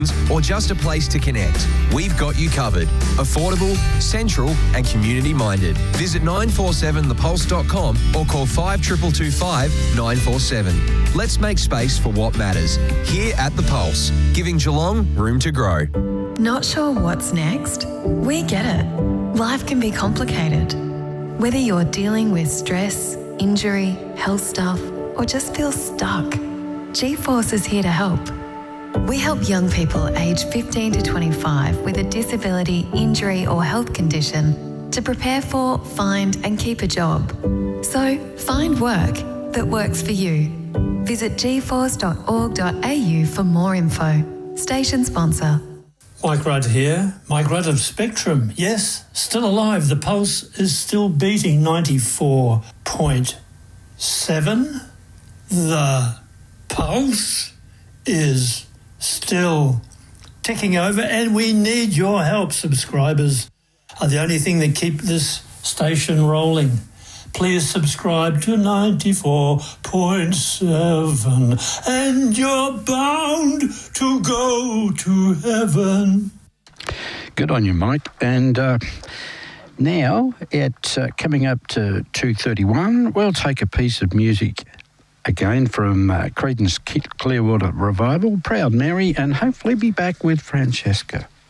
or just a place to connect, we've got you covered. Affordable, central and community-minded. Visit 947thepulse.com or call 5225 947. Let's make space for what matters here at The Pulse, giving Geelong room to grow. Not sure what's next? We get it. Life can be complicated. Whether you're dealing with stress, injury, health stuff, or just feel stuck, G-Force is here to help. We help young people aged 15 to 25 with a disability, injury or health condition to prepare for, find and keep a job. So find work that works for you. Visit gforce.org.au for more info. Station sponsor. Mike Rudd here. Mike Rudd of Spectrum. Yes, still alive. The pulse is still beating 94.7. The pulse is still ticking over, and we need your help. Subscribers are the only thing that keep this station rolling. Please subscribe to 94.7 and you're bound to go to heaven. Good on you, Mike. And now, at coming up to 2:31, we'll take a piece of music again from Creedence Clearwater Revival, Proud Mary, and hopefully be back with Francesca.